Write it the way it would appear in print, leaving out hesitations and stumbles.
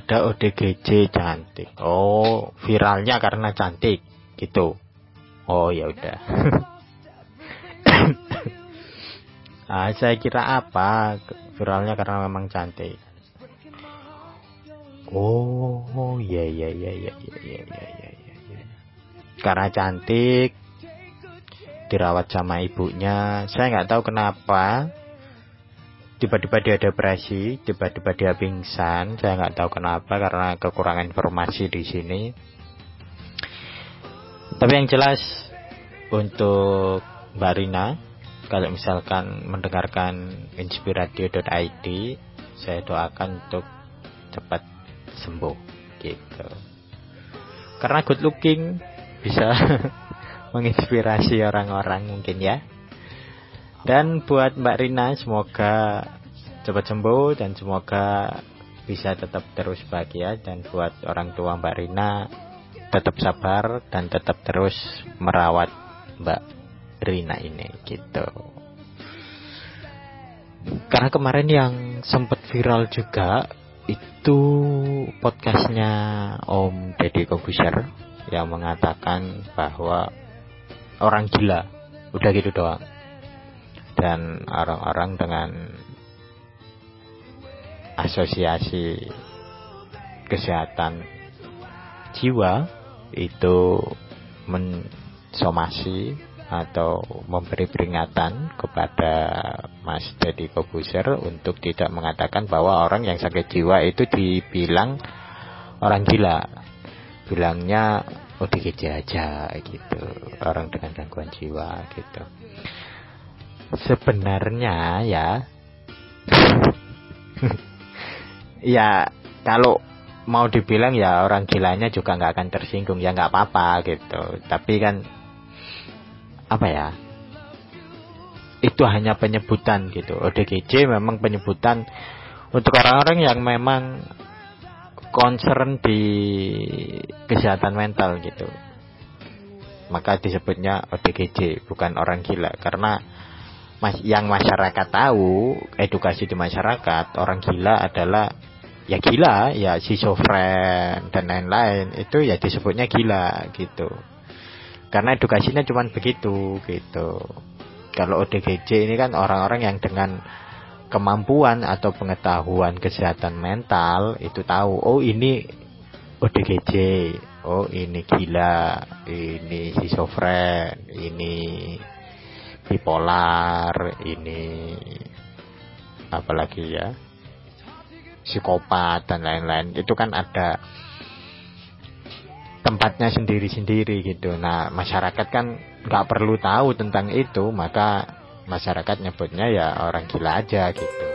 ada ODGJ cantik. Oh, viralnya karena cantik gitu. Oh, ya udah. Saya kira apa? Viralnya karena memang cantik. Oh, ya. Karena cantik, dirawat sama ibunya. Saya nggak tahu kenapa. Tiba-tiba dia depresi, tiba-tiba dia pingsan. Saya nggak tahu kenapa, karena kekurangan informasi di sini. Tapi yang jelas untuk Mbak Rina, kalau misalkan mendengarkan inspiradio.id, saya doakan untuk cepat sembuh gitu. Karena good looking bisa menginspirasi orang-orang mungkin ya. Dan buat Mbak Rina, semoga cepat sembuh dan semoga bisa tetap terus bahagia. Dan buat orang tua Mbak Rina, tetap sabar dan tetap terus merawat Mbak Rina ini gitu. Karena kemarin yang sempat viral juga itu podcastnya Om Deddy Corbuzier yang mengatakan bahwa orang gila, udah gitu doang. Dan orang-orang dengan asosiasi kesehatan jiwa itu mensomasi atau memberi peringatan kepada Mas Deddy Corbuzier untuk tidak mengatakan bahwa orang yang sakit jiwa itu dibilang orang gila. Bilangnya ODGJ aja gitu, orang dengan gangguan jiwa gitu. Sebenarnya ya ya kalau mau dibilang ya orang gilanya juga nggak akan tersinggung, ya nggak apa-apa gitu. Tapi kan apa ya, itu hanya penyebutan gitu. ODGJ memang penyebutan untuk orang-orang yang memang concern di kesehatan mental gitu, maka disebutnya ODGJ, bukan orang gila. Karena yang masyarakat tahu, edukasi di masyarakat, orang gila adalah ya gila, ya schizofren dan lain-lain, itu ya disebutnya gila gitu. Karena edukasinya cuma begitu gitu. Kalau ODGJ ini kan orang-orang yang dengan kemampuan atau pengetahuan kesehatan mental itu tahu, oh ini ODGJ, oh ini gila, ini schizofren, ini bipolar, ini apalagi ya, psikopat dan lain-lain. Itu kan ada tempatnya sendiri-sendiri gitu. Nah, masyarakat kan nggak perlu tahu tentang itu, maka masyarakat nyebutnya ya orang gila aja gitu.